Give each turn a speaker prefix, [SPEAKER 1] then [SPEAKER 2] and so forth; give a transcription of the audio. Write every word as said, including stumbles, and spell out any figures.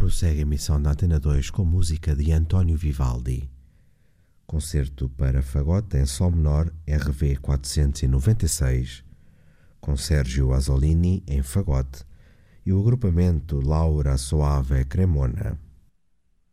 [SPEAKER 1] prossegue a emissão da Antena dois com música de António Vivaldi. Concerto para fagote em sol menor R V quatrocentos e noventa e seis, com Sérgio Azzolini em fagote e o agrupamento Laura Soave Cremona.